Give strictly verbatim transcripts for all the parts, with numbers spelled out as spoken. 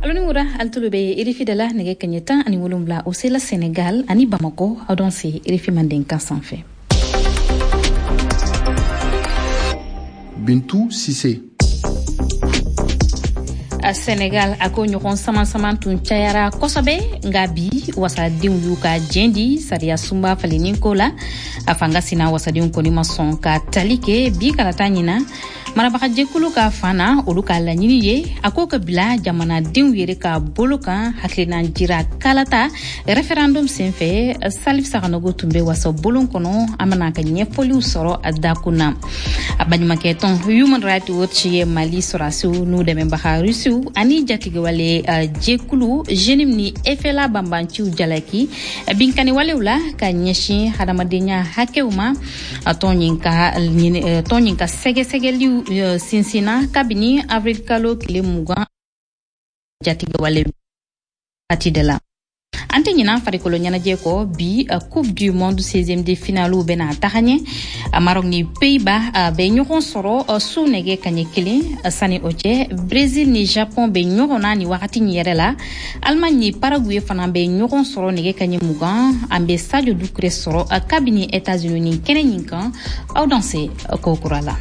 aloni mura altulube irifi de la nege kanyeta ani wolumla au sela Sénégal ani Bamako adonsi irifi mandenka sans fait. Bintou Cissé. A Sénégal ako ɲɔgɔn saman-saman tun cayara kosɛbɛ nga bi wasadenw y'u ka jɛndi sariya sunba faleni ko la a fanga sina wasadenw kɔni ma sɔn ka tali kɛ bi kalata ɲina marabagajɛkulu ka fana olu ka laɲini ye a ko ka bila jamanadenw yɛrɛ ka bolo kan hakilina jira kalata referendum senfɛ Salif Saganogo tun bɛ wasa bolon kɔnɔ an bena ka ɲɛfɔliw sɔrɔ a dakun na a baɲumankɛ tɔn Human Rights Watch ye Mali sɔrasiw n'u dɛmɛbaga Rusiw ani jatigɛwale uh, jɛkulu jenim ni efela banbanciw jalaki uh, binkani walew la ka ɲɛsin hadamadenya hakɛw ma uh, tɔn ɲin ka uh, tɔn ɲin ka sɛgɛsɛgɛliw uh, sinsina kabini avril kalo tile mugan jatigɛwale ati de la ante ɲina farikolo ɲɛnajɛ kɔ bi uh, coupe du monde seizième de finalu bena tagaɲɛ uh, Maroc ni Pays-Bas uh, bɛ ɲɔgɔn sɔrɔ uh, su nɛgɛ kaɲɛ kelen uh, sani o cɛ Brésil ni Japon bɛ ɲɔgɔn na ni wagati ɲi yɛrɛ la Allemagne ni Paraguay fana bɛ ɲɔgɔn sɔrɔ nɛgɛ kaɲɛ mugan an bɛ Sadio Doucouré sɔrɔ uh, kabini États-Unis ni kɛnɛ ɲin kan aw danse uh, kokura la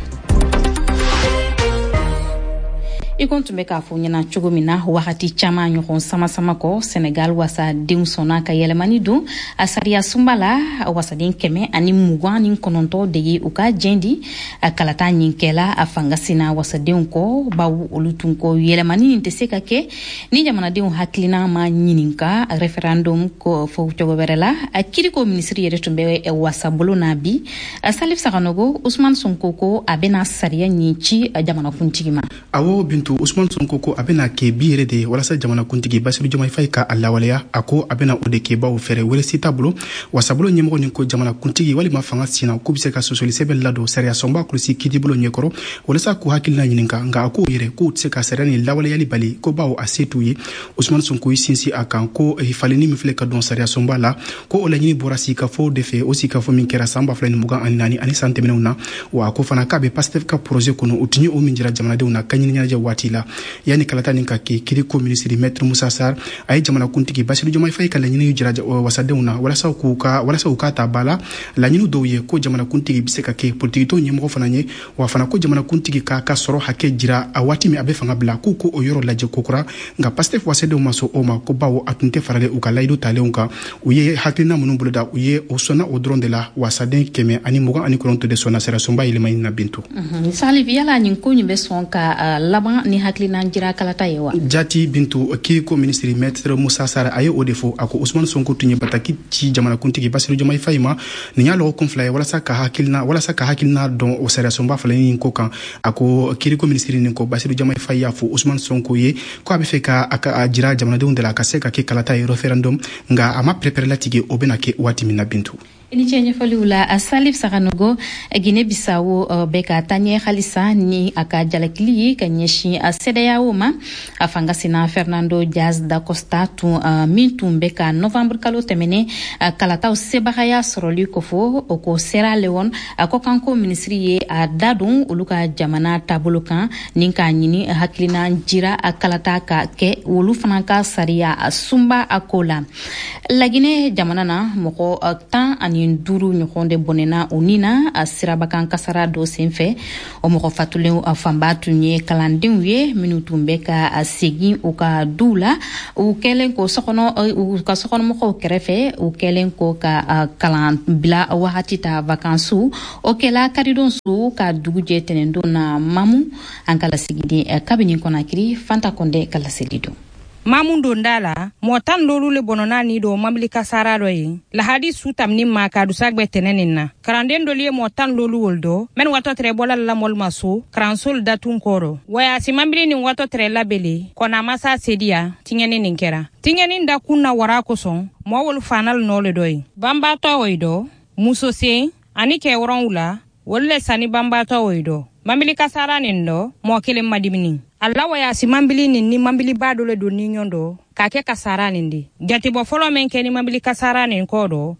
ikon tun bɛ k'a fɔ ɲɛna cogo min na wagati caman ɲɔgɔn sama-sama kɔ Sénégal wasa denw sɔnna ka yɛlɛmani don a sariya sunba la wasaden kɛmɛ ani mugan ni kɔnɔntɔn de ye u ka jɛndi a kalata ɲin kɛla a fanga sina wasadenw kɔ bawo olu tun kɔ yɛlɛmani nin tɛ se ka kɛ ni jamanadenw hakilina ma ɲininka referendum ko fɔ cogo wɛrɛ la a kiriko minisiri yɛrɛ tun bɛ wasa bolo na bi Salif Saganogo Ousmane Sonko ko a bɛna sariya ɲin ci jamanakuntigi ma awo bintu Ousmane Sonko ko a bɛna kɛ bi yɛrɛ de walasa jamanakuntigi Bassirou Diomaye Faye ka a lawaleya a ko a bɛna o de kɛ bawo fɛrɛ wɛrɛ si t'a bolo wasabolo ɲɛmɔgɔ nin ko jamanakuntigi walima fanga sina k'u bɛ se ka sosoli sɛbɛn ladon sariya sɔnba kulusi kiitibolo ɲɛkɔrɔ walasa k'u hakilina ɲininka nka a k'o yɛrɛ k'u tɛ se ka sariya nin lawaleyali bali ko bawo a se t'u ye Ousmane Sonko yi sinsin a kan ko faleni min filɛ ka dɔn sariya sɔnba la ko o laɲini bɔra sikafo de fɛ o sikafo min kɛra san ba fila ni mugan ani naani ani san tɛmɛnenw na wa a ko fana k'a bɛ Pastef ka projet kɔnɔ o tun ye o min jira jamanadenw na ka ɲini ɲɛnajɛ waati la yani kalata nin ka kɛ kiriko minisiri Maître Moussa Sarr a ye jamanakuntigi Bassirou Diomaye Faye ka laɲiniw jira wasadenw na walasa k'u ka walasa u ka ta ba la laɲiniw dɔw ye ko jamanakuntigi bɛ se ka kɛ politikitɔw ɲɛmɔgɔ fana ye wa fana ko jamanakuntigi k'a ka sɔrɔ hakɛ jira a waati min a bɛ fanga bila k'u ko o yɔrɔ lajɛ kokura nka Pastef wasadenw ma sɔn o ma ko bawo a tun tɛ faralen u ka layidu talenw kan u ye hakilina minnu boloda u ye o sɔnna o dɔrɔn de la wasaden kɛmɛ ani mugan ani kɔnɔntɔn de sɔnna sariya sɔnba yɛlɛmani na bintu Salif yala nin ko nin bɛ sɔn ka laban ni hakilina jira kalata ye wa jati bintu kiriko minisiri Maître Moussa Sarr a ye o de fɔ a ko Ousmane Sonko tun ye bataki ci jamanakuntigi Bassirou Diomaye Faye ma nin y'a lɔgɔ kun fila ye walasa ka hakilina walasa ka hakilina dɔn o sariya sɔnba faleni nin ko kan a ko kiriko minisiri nin ko Bassirou Diomaye Faye y'a fɔ Ousmane Sonko ye ko a bɛ fɛ ka a jira jamanadenw de la a ka se ka kɛ kalata ye referendum nka a ma prépare latigɛ o bɛna kɛ waati min na bintu ini cɛ ɲɛfɔliw la a Salif Saganogo Guinée Bissau bɛ ka taɲɛ halisa ni a ka jalakili ye ka ɲɛsin a C D A O ma a fanga sina Fernando Diaz da Costa tun uh, min tun bɛ ka novembre kalo tɛmɛnen uh, kalataw sebagaya sɔrɔli kɔfɛ o ko Sierra Leone a ko kanko minisiri ye a dadon olu ka jamana taabolo kan ni k'a ɲini hakilina jira a kalata ka kɛ olu fana ka sariya a sunba a ko la Laginɛ jamana na mɔgɔ uh, tan ani duru ɲɔgɔn de bɔnɛna o ni na a sirabakan kasara dɔ senfɛ o mɔgɔ fatulen a fanba tun ye kalandenw ye minnu tun bɛ ka a segin u ka duw la u kɛlen ko sɔkɔnɔ u ka sɔkɔnɔmɔgɔw kɛrɛfɛ u kɛlen ko ka kalan bila wagati ta vacances o kɛla karidon su ka dugujɛ tɛnɛndon na Mamu an ka lasigiden kabini Konakiri Fanta Konde ka laseli don Mamun dondala motan lolu le bonona ni do mamli kasara do yi la hadi sutam ni ma ka du sagbe tenenen na karanden do liye motan lolu woldo men wato tre bolal la mol maso kransol datun koro waya si mamli ni wato tre labele kona masa sedia tingene ninkera tingene nda kunna wara ko son mo wol fanal no le doy bamba to oido muso se ani ke woron wula wolle sani bamba to oido mamli kasara nindo mo kele madimini Allah wa ya si mambili ni ni mambili bado le do ni nyondo ka ke kasara nindi jati bo folo men ke ni mambili kasara nin kodo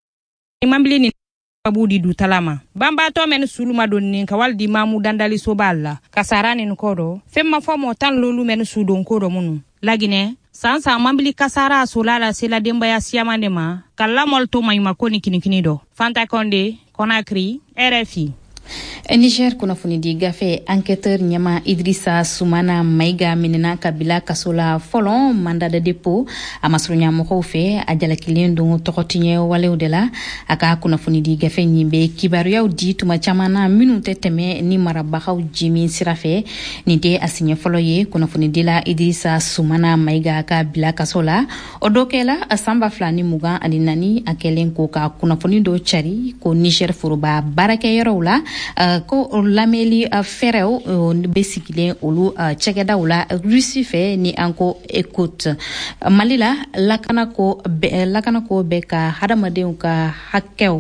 ni mambili ni abudi du talama bamba to men suluma don nin ka waldi mamu dandali so balla kasara nin kodo femma fo mo tan lolu men sudon kodo munu lagine sansa mambili kasara sulala sila demba ya siamande ma kala molto mayma koni kinikini do Fanta Konde Conakry R F I. Niger kunnafoni di gafe enquêteur Nyama Idrissa Soumana Maiga minena kabila kasola folon mandat de dépôt amasrunya moko fe ajala kilendo tokotinye wale udela aka kunnafoni di gafe nyimbe kibaru yaw di tuma chamana minute teme ni marabaxaw jimi sirafe ni de asinye foloye kunnafoni di la Idrissa Soumana Maiga kabila kasola odokela asamba flani muga alinani akelen ko ka kunnafoni do chari ko Niger furuba barake yorawla Uh, ko lameli uh, fereo uh, besikile olu uh, chegeda ula Russie fe ni anko écoute uh, malila lakana ko be, lakana ko beka hadamadeu ka hakkew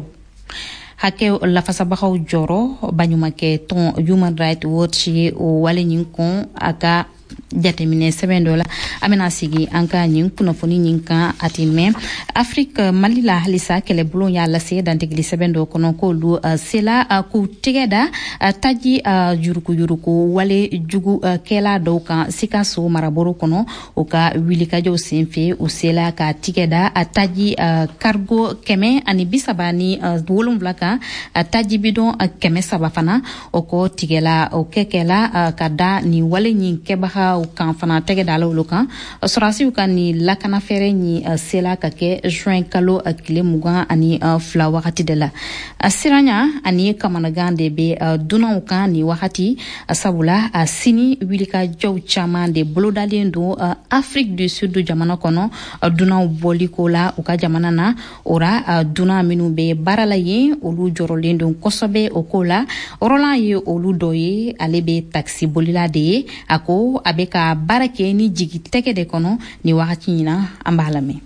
hakkew la fasabaxaw joro banyumake ton Human Rights Watch o wale nyinkon aka jatemine sebendola amena sigi anka nyin kunafoni nyinka atime Afrique malila halisa kele bulon ya lase dantigli sebendo kono ko lu uh, sela uh, ku tigeda uh, taji uh, juruku juruku wale jugu uh, kela doka sikaso maraboro kono oka wilika jo senfe o sela ka tigeda uh, taji uh, cargo keme ani bisabani uh, wolum blaka uh, taji bidon uh, keme sabafana oko tigela o kekela uh, kada ni wale nyin kebaha u kan fana tege dalo lokan sorasi u kan ni lakana fere ni uh, sela kake juin kalo akile mugan ani uh, fla wakati de la uh, siranya ani kamana gande be uh, duna u kan ni wakati uh, sabula uh, sini wilika jow chama de blodalendo uh, Afrique du Sud du jamana kono uh, duna u boliko la u ka jamana na ora uh, duna minu be barala ye olu jorolendo kosobe okola orola ye olu doye alebe taxi bolila de ako abeka barake ni jigi teke de kono ni wakati nyina ambalame.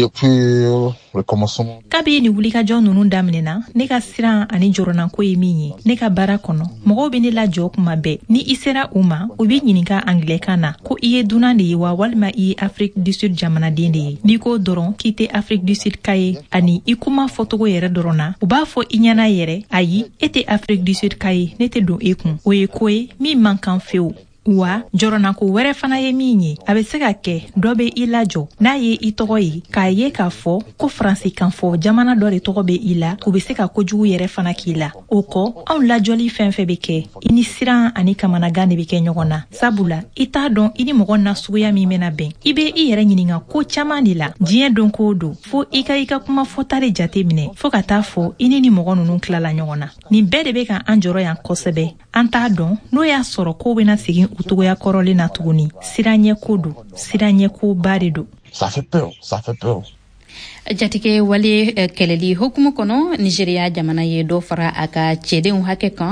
Depuis le commencement kabi ni wulika jɔn nunu daminɛna ne ka siran ani jɔrɔna ko ye min ye ne ka baara kɔnɔ mɔgɔw be ne lajɔ kuma bɛɛ ni i sera u ma u be ɲininka anglɛkan na ko i ye dunan de ye wa walima i ye Afrique du Sud jamanaden de ye n'i ko dɔrɔn k'i tɛ Afrique du Sud ka ye ani i kuma fɔtogo yɛrɛ dɔrɔn na u b'a fɔ i ɲɛna yɛrɛ ayi e tɛ Afrique du Sud ka ye ne tɛ don e kun o ye ko ye min man kan fewu wa jɔrɔnako wɛrɛ fana ye min ye a bɛ se ka kɛ dɔ bɛ i lajɔ n'a ye i tɔgɔ ye k'a ye k'a fɔ ko faransi kan fɔ jamana dɔ de tɔgɔ bɛ i la u bɛ se ka kojugu yɛrɛ fana k'i la o kɔ anw lajɔli fɛn fɛn bɛ kɛ i ni siran ani kamanagan de bɛ kɛ ɲɔgɔn na sabula i t'a dɔn i ni mɔgɔ na suguya min bɛna bɛn i bɛ i yɛrɛ ɲininka ko caman de la diɲɛ don ko don fo i ka i ka kuma fɔta de jate minɛ fo ka taa fɔ i ni ni mɔgɔ ninnu tilala ɲɔgɔn na nin bɛɛ de bɛ ka an jɔrɔ yan kosɛbɛ an t'a dɔn n'o y'a sɔrɔ ko bɛna segin u togoya kɔrɔlen na tuguni siranɲɛ ko don siranɲɛ ko ba de don. Ça fait peur, ça fait peur. Jatike wale uh, keleli hukumu kono Nigeria jamana ye do fara aka ceden hake kan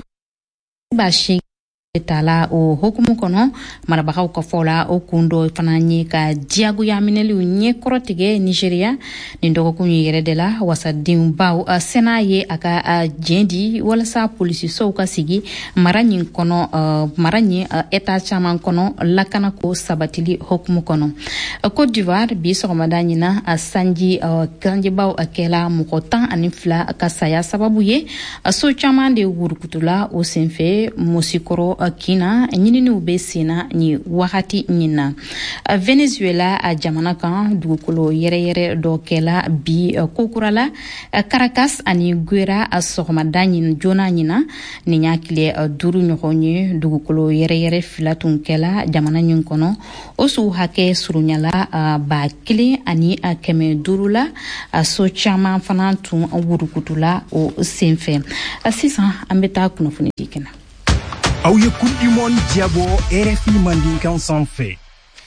ba shi tala o hukumu kono marabakaw ka fola o kundo fananye ka diagu ya mineli nye korotige Nigeria ni ndogo kunyi yere de la wasa dimbaw uh, sena ye aka uh, jendi wala sa polisi so ka sigi maranyi kono uh, maranyi uh, eta chaman kono lakana ko sabatili hukumu kono uh, Côte d'Ivoire bi so madani na uh, sanji uh, kanji baw akela mukotan anifla ka saya sababu ye uh, so chaman de wurkutula o senfe musikoro uh, kina nyini ube sina ni wakati nyina uh, Venezuela a uh, jamana kan dugukolo yere yere do kela bi uh, kokurala uh, Caracas ani Guera a uh, sohmadanyin jona nyina ni nyakile uh, duru nyonye dugukolo yere yere filatun kela jamana nyin kono osu hake surunyala uh, ba kile ani uh, keme durula uh, so chama fanantu uh, wurukutula o senfe uh, sisa ambeta kunofuni dikena Au ye Coupe du Monde diabo R F I Mandinkan s'en fait.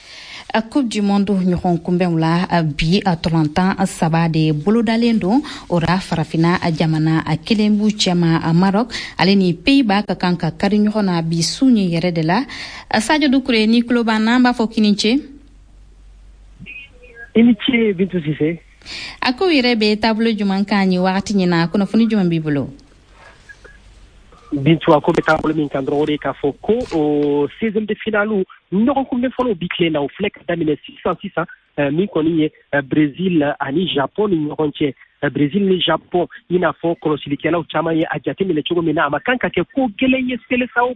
A Coupe du Monde nyokon kumben la bi a tolantan saba de bolodalendo ora farafina a jamana a kelembu chema a Maroc ale ni Pays-Bas ka kanka kari nyokona bi sunye yere de la Sadio Doucouré ni klobana mba fo kininche Iniche Bintou Cissé ako yere be tableau juman kanyi wakati nyina kuna funi juman bibulo Bintou ako be tableau min kan drore ka fo ko o seizième de finale no ko be folo bikle na o flek damine six cents six cents mi koni Brésil ani Japon ni konche Brésil ni Japon ina fo ko silikela o chama ye ajate mi le chogo mina amakanka ke ko gele ye sele sawo bolo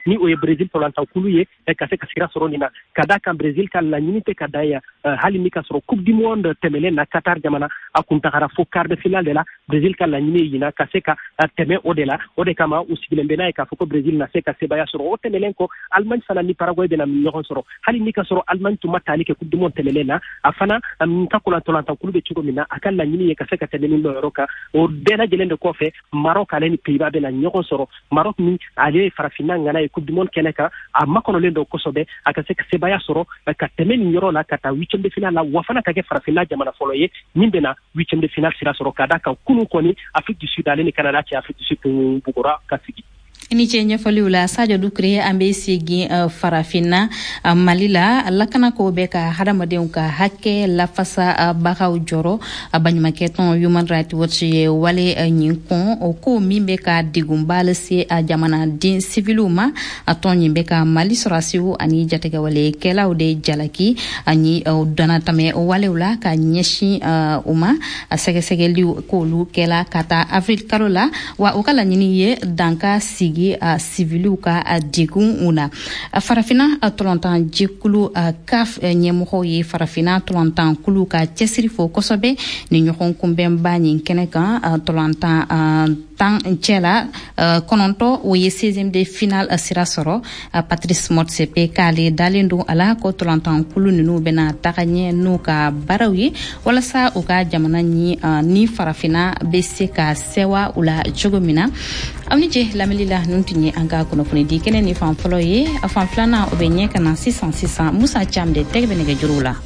ni o ye Brésil tolanta kulu ye ka se ka sira sɔrɔ nin na ka da kan Brésil ka laɲini tɛ ka da ya hali ni ka sɔrɔ Coupe du Monde tɛmɛlen na Qatar jamana a kun tagara fo quart de finale de la Brésil ka laɲini yina ka se ka tɛmɛ o de la o de kama u sigilen bɛ n'a ye k'a fɔ ko Brésil na se ka sebaya sɔrɔ o tɛmɛlen kɔ Allemagne fana ni Paraguay bɛna ɲɔgɔn sɔrɔ hali ni ka sɔrɔ Allemagne tun ma taali kɛ Coupe du Monde tɛmɛlen na a fana ka kolantolanta kulu bɛ cogo min na a ka laɲini ye ka se ka tɛmɛ nin yɔrɔ kan o bɛɛ lajɛlen de kɔfɛ Maroc ale ni Pays-Bas bɛna ɲɔgɔn sɔrɔ Maroc min ale ye farafinna ŋana ye Coupe du Monde kɛnɛ kan a makɔnɔlen dɔ kosɛbɛ a ka se ka sebaya sɔrɔ ka tɛmɛ nin yɔrɔ la ka taa huitième de finale la wa fana ka kɛ farafinna jamana fɔlɔ ye min bɛna huitième de finale sira sɔrɔ ka da kan kunun kɔni Afrique du Sud ale ni Canada cɛ Afrique du Sud kun bugɔra ka sigi ni cɛ ɲɛfɔliw la Sadio Dukure an bɛ segin uh, farafinna uh, Mali la lakana ko bɛ ka hadamadenw ka hakɛ lafasa uh, bagaw jɔrɔ uh, baɲumankɛ Human Rights Watch ye wale uh, ɲin kɔn o ko min bɛ ka degunba lase uh, jamanaden civiliw ma a tɔn ɲin bɛ ka Mali sɔrɔsiw ani jatigɛwale kɛlaw de jalaki ani uh, danatɛmɛ walew la ka ɲɛsin uh, u ma uh, sɛgɛsɛgɛliw k'olu kɛla ka taa avril kalo la wa o ka laɲini ye danka sigi a civiliw ka a degun una farafina tolontan jekulu C A F ɲɛmɔgɔw ye farafina tolontan kulu ka cɛsiri fo kosɛbɛ ni ɲɔgɔn kunbɛnba nin kɛnɛ kan tolontan tan cɛla kɔnɔntɔ o ye seizième de finale sira sɔrɔ Patrice Motsepe k'ale dalen don a la ko tolontan kulu ninnu bɛna taga ɲɛ n'u ka baaraw ye walasa u ka jamana ni ni farafina bɛ se ka sewa u la cogo min na aw ni cɛ lamɛnli la nun tun ye an ka kunnafoni di kɛnɛ ni fan fɔlɔ ye a fan filanan o bɛ ɲɛ ka na sisan sisan Musa Cam de tɛgɛ bɛ nɛgɛjuruw la.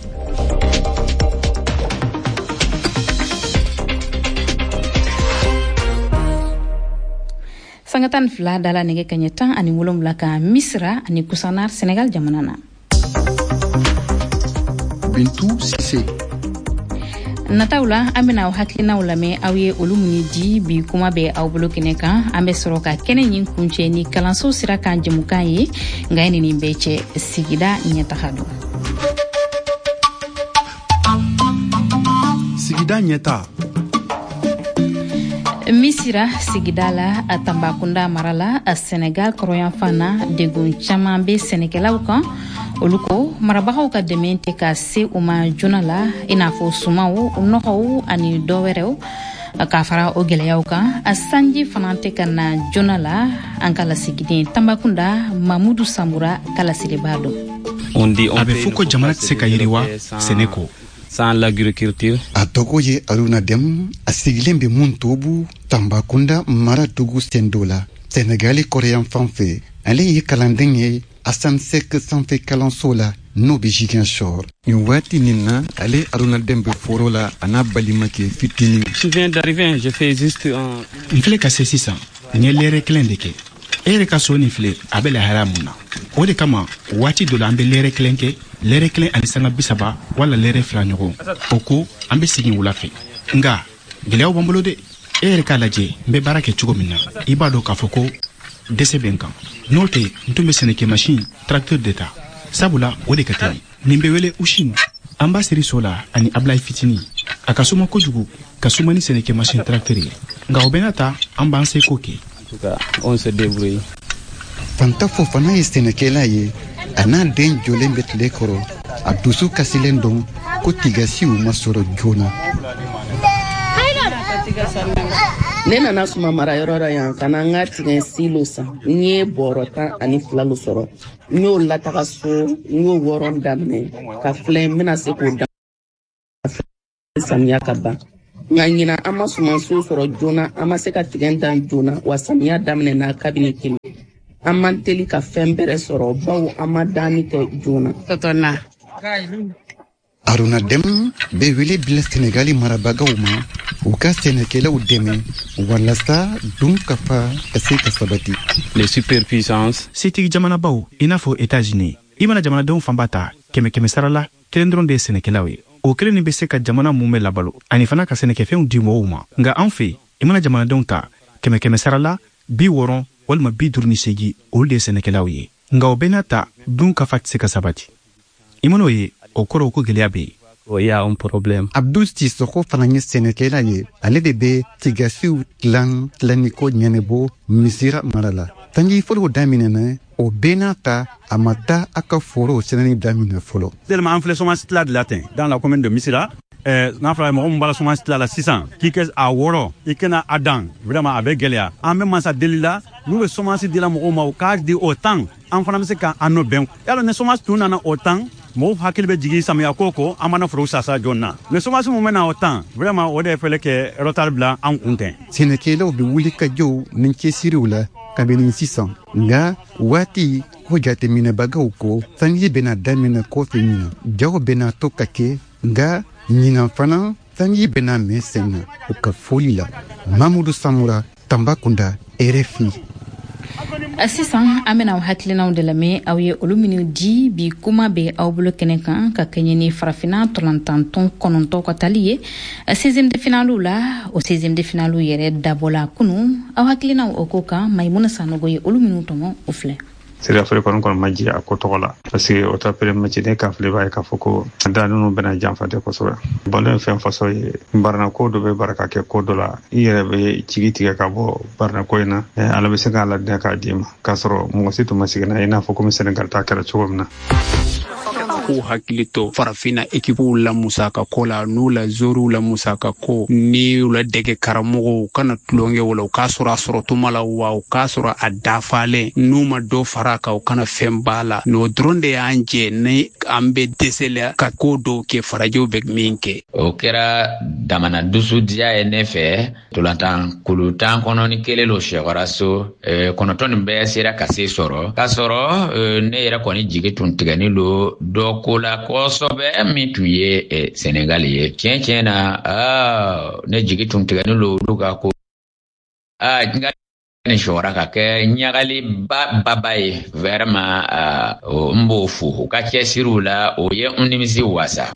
Sanga tan fila dala nɛgɛ kaɲɛ tan ani wolonwula ka Misira ani Kusanar Senegal jamana na. Bintu Sise. Nataw la an bɛna aw hakilinaw lamɛn aw ye olu minnu di bi kuma bɛ aw bolo kɛnɛ kan an bɛ sɔrɔ ka kɛnɛ ɲin kuncɛ ni kalanso sira kan jɛmukan ye nka ye nin bɛɛ cɛ sigida ɲɛtaga don. Sigida ɲɛta. Misira sigida la a Tambakunda mara la a Senegal kɔrɔyanfan na degun caman bɛ sɛnɛkɛlaw kan olu ko marabagaw ka dɛmɛ tɛ ka se u ma joona la i n'a fɔ sumaw nɔgɔw ani dɔwɛrɛw k'a fara o gɛlɛyaw kan a sanji fana tɛ ka na joona la an ka lasigiden Tambakunda Mamudu Samura ka lasiri b'a dɔn. A bɛ fɔ ko jamana tɛ se ka yiriwa sɛnɛ kɔ. Sans l'agriculture. A tɔgɔ ye Aruna Dem a sigilen bɛ mun tobu Tambakunda mara dugu sendo la Senegali kɔrɔyan fan fɛ ale ye kalanden ye Assane Seck sanfɛ kalanso la n'o bɛ Ziguinchor. Nin waati nin na ale Aruna Dem bɛ foro la a n'a balimakɛ fitinin. Je viens d'arriver, je fais juste un. N filɛ ka se sisan n ye lɛrɛ kelen de kɛ e yɛrɛ ka so nin filɛ a bɛ lahara mun na o de kama waati dɔ la an bɛ lɛrɛ kelen kɛ lɛrɛ kelen ani sanga bisaba wala lɛrɛ fila ɲɔgɔn o ko an bɛ segin wula fɛ nka gɛlɛyaw b'an bolo dɛ e yɛrɛ k'a lajɛ n bɛ baara kɛ cogo min na i b'a dɔn k'a fɔ ko dɛsɛ bɛ n kan n'o tɛ n tun bɛ sɛnɛkɛ machine tracteur de ta sabula o de ka teli nin bɛ wele usine an b'a siri so la ani Ablaye fitinin a ka suma kojugu ka suma ni sɛnɛkɛ machine tracteur ye nka o bɛna ta an b'an seko kɛ. En tout cas, on se débrouille. Fanta Fofana ye sɛnɛkɛla ye a n'a den jɔlen bɛ tile kɔrɔ a dusu kasilen don ko tigasiw ma sɔrɔ joona. Ne nana suma mara yɔrɔ la yan ka na n ka tigɛ silo san n ye bɔrɔ tan ani fila lo sɔrɔ n y'o lataga so n y'o wɔɔrɔ daminɛ ka filɛ n bɛna se k'o daminɛ samiya ka ban nka ɲina an ma sumanso sɔrɔ joona an ma se ka tigɛ dan joona wa samiya daminɛ na kabini kelen an man teli ka fɛn bɛrɛ sɔrɔ bawo an ma danni kɛ joona. Aruna Dem bɛ wele bila Senegali marabagaw ma u ka sɛnɛkɛlaw dɛmɛ walasa dun ka fa ka se ka sabati. Les superpuissances. Setigi jamanabaw i n'a fɔ États-Unis i mana jamanadenw fanba ta kɛmɛ kɛmɛ sara la kelen dɔrɔn de ye sɛnɛkɛlaw ye o kelen nin bɛ se ka jamana mun bɛ labalo ani fana ka sɛnɛkɛfɛnw di mɔgɔw ma nka an fɛ i mana jamanadenw ta kɛmɛ kɛmɛ sara la bi wɔɔrɔ walima bi duuru ni seegin olu de ye sɛnɛkɛlaw ye nka o bɛɛ n'a ta dun ka fa tɛ se ka sabati i man'o ye o kɔrɔ ko gɛlɛya bɛ yen Il y a un problème. Abdou Sissoko fana ye sɛnɛkɛla ye ale de bɛ tigasiw tilan tilaniko ɲɛnɛbɔ misira mara la tanji fɔlɔ daminɛna o bɛɛ n'a ta a ma taa a ka forow sɛnɛni daminɛ fɔlɔ. Tellement an filɛ semence tila de la ten dans la commune de Missira. Euh, n'a fɔra mɔgɔ min b'a la semence tila la sisan k'i kɛ a wɔrɔ i kana a dan vraiment a bɛ gɛlɛya an bɛ masa deli la n'u bɛ semence dila mɔgɔw ma u k'a di o temps an fana bɛ se ka an n'o bɛn yala ni semence tun nana o temps mɔgɔw hakili bɛ jigin samiya ko ko an mana forow sasa joona na mais semence mun bɛ na o temps vraiment o de ye fɛlɛ kɛ retard bila an kun tɛ. sɛnɛkɛlaw bɛ wuli ka jɔw ni cɛsiriw la kabini sisan nka waati ko jateminɛbagaw ko sanji bɛna daminɛ kɔfɛ ɲina jaw bɛna to ka kɛ nka ɲinan fana sanji bɛna mɛn sen na u ka foli la mamudu samura Tambacounda R F I. sisan an bena aw hakilinaw de lamɛn aw ye olu minnu di bi kuma bɛ aw bolo kɛnɛ kan ka kɛɲɛ ni farafina tɔlɔntantɔn kɔnɔntɔn ka tali ye seizième de finaliw la o seizième de finaliw yɛrɛ dabɔla kunu aw hakilinaw o ko kan Maimuna Sanogo ye olu minnu tɔmɔ o filɛ. Sira fere kono kono maji a ko togola parce que o tapere maji ne ka fle ba ka foko da no bena jamfate ko so bolen fen faso ye barna ko do be baraka ke ko do la yere be cigiti ka bo barna ko ina ala be se ga la de ka dima kasro mo situ masigna ina foko mi Senegal ta kala chogomna ko hakilito farafina ekipu la musaka ko la nu la zoru la musaka ko ni la dege karamogo kana tulonge wala ka sura sura tumala wa ka sura adafale nu ma do faraka o kana fembala no dronde anje ne ambe desela ka ko do ke farajo be minke o kera damana dusu dia enefe tulantan kulutan kono ni kelelo shegaraso e kono ton be sera kase soro ka soro ne era koni jige tun tigani lo do kola kosobe mi tuye e Senegal ye tiens tiens na ah ne jigi tum tigani lo luka ko ah ngani shora ka ke nyagali ba babaye vraiment ah mbofu ka chesirula o ye unimisi wasa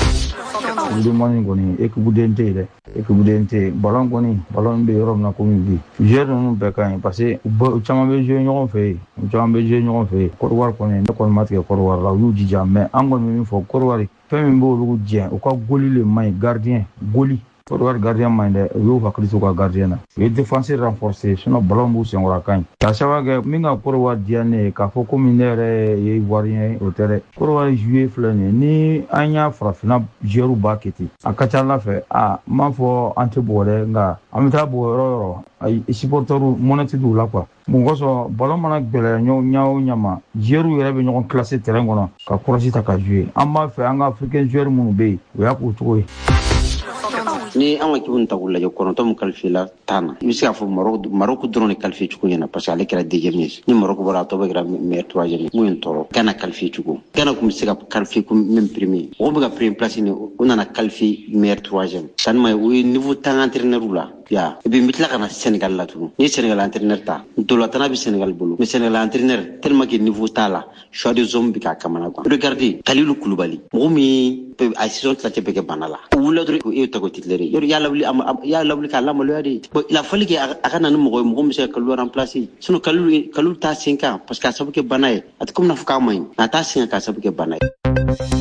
ndi moni goni ekubudente de ekubudente ballon goni ballon be Europe na komi bi joueur non be kan parce que chama be joueur ñon fe chama be joueur ñon fe ko war ko ne ko mat ke ko war la yu jija mais angon mi fo ko war fami mbo lu jien o ko goli le may gardien goli ko war gardien may de yo fa kristo ko gardien na e défenseur renforcé sinon ballon bu sen wara kan ta sawa ge minga ko war diane ka fo ko minere ye warien o tere ko war jouer flane ni anya frafina jeru baketi akacha la fe a ma fo ante bore nga amita bo ro ay supporteru monati du la quoi mon goso ballon mana gbele nyo nyaaw nyama jeru yere be nyon classer terrain gono ka courage ta ka jouer amma fe anga africain joueur mun be o ya ko to ni an ka kibun tagulla yo kono tom kalfila tana ibisa fo Maroc Maroc drone kalfi chuko yana parce que kera deuxième ni Maroc bora to be gra meilleur troisième mu toro kana kalfi chuko kana kum sika kalfi kum même premier o be ga premier place ni on a kalfi meilleur troisième tan may wi niveau tan entraîneur la ya e be mitla kana Sénégal la tout ni Sénégal entraîneur ta to la tan bi Sénégal bolo mais Sénégal entraîneur tellement que niveau ta la choix de zombie ka kamana quoi regardez Kalilou Koulibaly mo mi ay saison la te be ke banala wula do e to ko titlere yor yalla wuli am yalla wuli ka lamalo yadi bo il a fallu que akana no mo mo monsieur Kalou remplacer sinon Kalou Kalou ta cinq ans parce que ça veut que banaye at comme na fuka may na ta cinq ans ça veut que banaye